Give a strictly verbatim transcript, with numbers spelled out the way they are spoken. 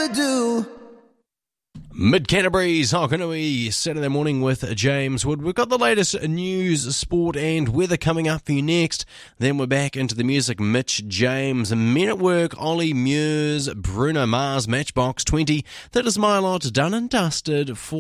do. Mid Canterbury's Hokanui Saturday morning with James Wood. We've got the latest news, sport and weather coming up for you next. Then we're back into the music. Mitch James, Men at Work, Ollie Murs, Bruno Mars, Matchbox twenty. That is my lot, done and dusted for